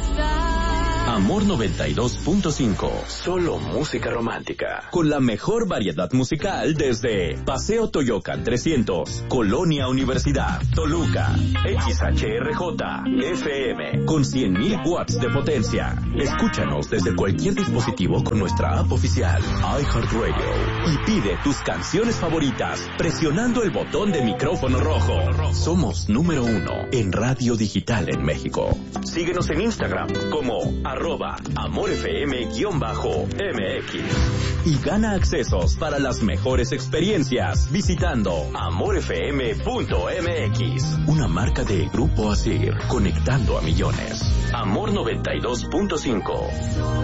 Amor 92.5. Solo música romántica. Con la mejor variedad musical desde Paseo Toyocan 300, Colonia Universidad, Toluca. XHRJ FM con 100.000 watts de potencia. Escúchanos desde cualquier dispositivo con nuestra app oficial iHeartRadio y pide tus canciones favoritas presionando el botón de micrófono rojo. Somos número 1 en radio digital en México. Síguenos en Instagram como @AmorFM_MX y gana accesos para las mejores experiencias visitando amorfm.mx, una marca de Grupo Asir, conectando a millones. Amor 92.5.